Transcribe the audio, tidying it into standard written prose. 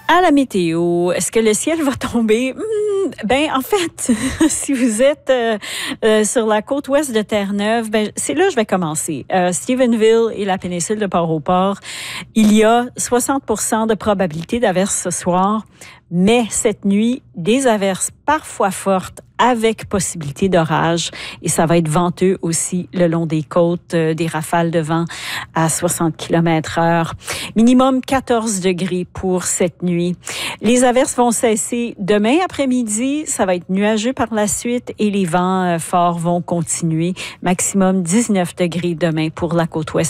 À la météo, est-ce que le ciel va tomber? En fait, si vous êtes sur la côte ouest de Terre-Neuve, c'est là que je vais commencer. Stephenville et la péninsule de Port-au-Port, il y a 60% de probabilité d'averses ce soir, mais cette nuit, des averses parfois fortes avec possibilité d'orage. Et ça va être venteux aussi le long des côtes, des rafales de vent à 60 km/h. Minimum 14 degrés pour cette nuit. Les averses vont cesser demain après-midi. Ça va être nuageux par la suite et les vents forts vont continuer. Maximum 19 degrés demain pour la côte ouest.